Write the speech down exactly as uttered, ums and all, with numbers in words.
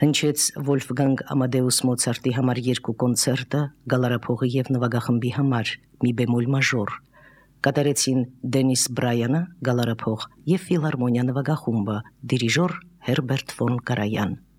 Հնչեց Վոլֆգանգ Ամադեուս Մոցարտի համար երկու կոնցերտը գալարափողի և նվագախմբի համար մի բեմոլ մաժոր։ Կատարեցին Դենիս Բրայանը գալարափող և ֆիլհարմոնիա նվագախումբը, դիրիժոր Հերբերտ ֆոն Կարայան։